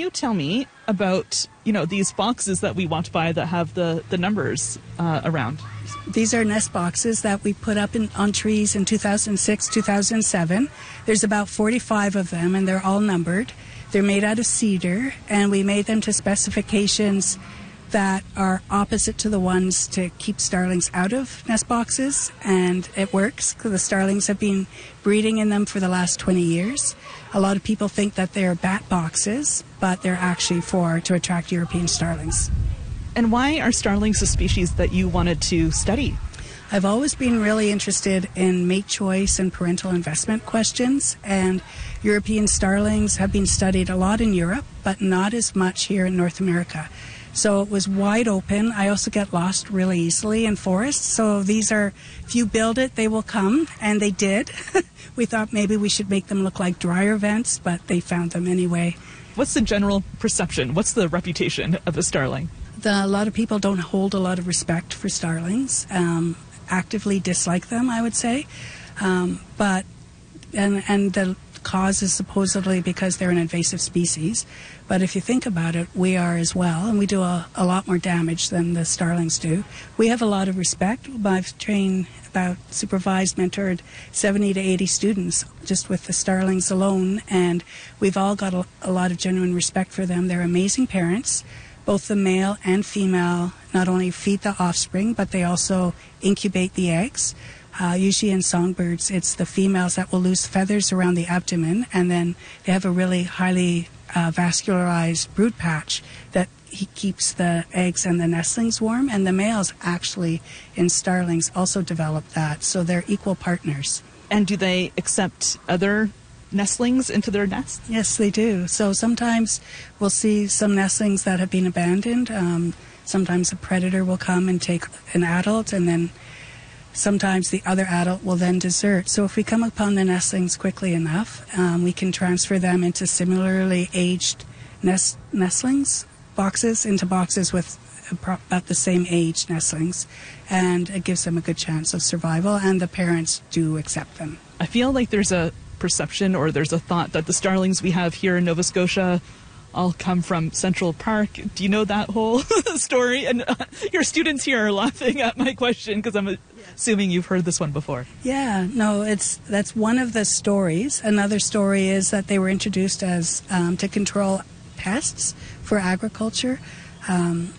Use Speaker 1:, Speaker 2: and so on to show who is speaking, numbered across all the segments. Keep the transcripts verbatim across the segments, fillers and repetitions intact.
Speaker 1: you tell me about, you know, these boxes that we want to buy that have the, the numbers uh, around?
Speaker 2: These are nest boxes that we put up in, on trees in two thousand six, two thousand seven. There's about forty-five of them, and they're all numbered. They're made out of cedar, and we made them to specifications that are opposite to the ones to keep starlings out of nest boxes, and it works because the starlings have been breeding in them for the last twenty years. A lot of people think that they're bat boxes, but they're actually for to attract European starlings.
Speaker 1: And why are starlings a species that you wanted to study?
Speaker 2: I've always been really interested in mate choice and parental investment questions, and European starlings have been studied a lot in Europe, but not as much here in North America. So it was wide open. I also get lost really easily in forests, so these are, if you build it, they will come, and they did. We thought maybe we should make them look like dryer vents, but they found them anyway.
Speaker 1: What's the general perception? What's the reputation of a starling?
Speaker 2: The, a lot of people don't hold a lot of respect for starlings, um, actively dislike them, I would say. Um, but and and the cause is supposedly because they're an invasive species. But if you think about it, we are as well, and we do a, a lot more damage than the starlings do. We have a lot of respect. I've trained about supervised, mentored seventy to eighty students just with the starlings alone, and we've all got a, a lot of genuine respect for them. They're amazing parents. Both the male and female not only feed the offspring, but they also incubate the eggs. Uh, usually in songbirds, it's the females that will lose feathers around the abdomen, and then they have a really highly uh, vascularized brood patch that he keeps the eggs and the nestlings warm, and the males actually in starlings also develop that, so they're equal partners.
Speaker 1: And do they accept other nestlings into their nest?
Speaker 2: Yes, they do. So sometimes we'll see some nestlings that have been abandoned. Um, sometimes a predator will come and take an adult, and then sometimes the other adult will then desert. So if we come upon the nestlings quickly enough, um, we can transfer them into similarly aged nest nestlings, boxes, into boxes with about the same age nestlings, and it gives them a good chance of survival, and the parents do accept them.
Speaker 1: I feel like there's a perception, or there's a thought, that the starlings we have here in Nova Scotia all come from Central Park. Do you know that whole story? And uh, your students here are laughing at my question because I'm assuming you've heard this one before.
Speaker 2: Yeah, no, it's that's one of the stories. Another story is that they were introduced as um, to control pests for agriculture. Um,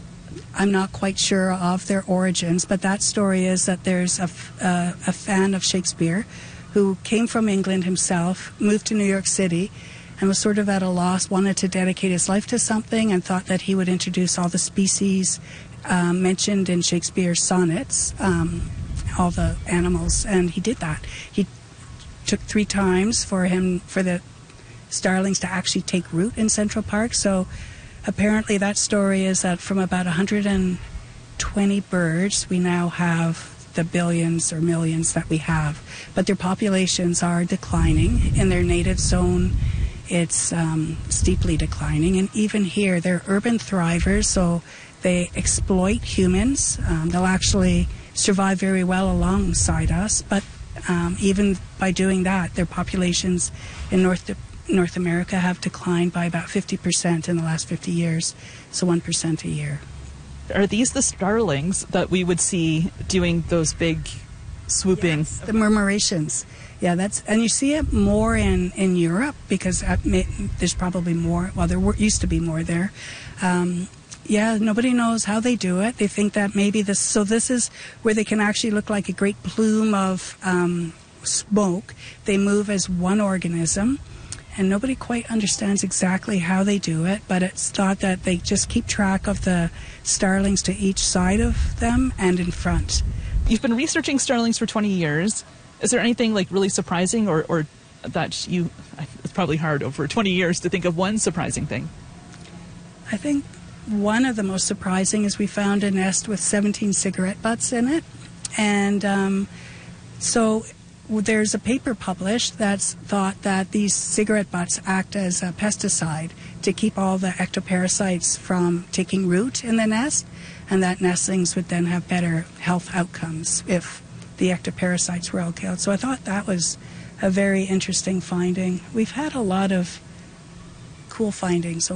Speaker 2: I'm not quite sure of their origins, but that story is that there's a, uh, a fan of Shakespeare who came from England himself, moved to New York City, and was sort of at a loss, wanted to dedicate his life to something, and thought that he would introduce all the species um, mentioned in Shakespeare's sonnets, um, all the animals, and he did that. He took three times for him, for the starlings to actually take root in Central Park. So apparently that story is that from about one hundred twenty birds, we now have the billions or millions that we have. But their populations are declining. In their native zone, it's um, steeply declining. And even here, they're urban thrivers, so they exploit humans. Um, they'll actually survive very well alongside us, but um, even by doing that, their populations in North North America have declined by about fifty percent in the last fifty years, so one percent a year.
Speaker 1: Are these the starlings that we would see doing those big swooping?
Speaker 2: Yes, the murmurations. Yeah, that's, and you see it more in, in Europe because may, there's probably more, well, there were, used to be more there. Um, yeah, nobody knows how they do it. They think that maybe this, so this is where they can actually look like a great plume of um, smoke. They move as one organism. And nobody quite understands exactly how they do it, but it's thought that they just keep track of the starlings to each side of them and in front.
Speaker 1: You've been researching starlings for twenty years. Is there anything like really surprising, or, or that you, it's probably hard over twenty years to think of one surprising thing?
Speaker 2: I think one of the most surprising is we found a nest with seventeen cigarette butts in it. And um, so there's a paper published that's thought that these cigarette butts act as a pesticide to keep all the ectoparasites from taking root in the nest, and that nestlings would then have better health outcomes if the ectoparasites were all killed. So I thought that was a very interesting finding. We've had a lot of cool findings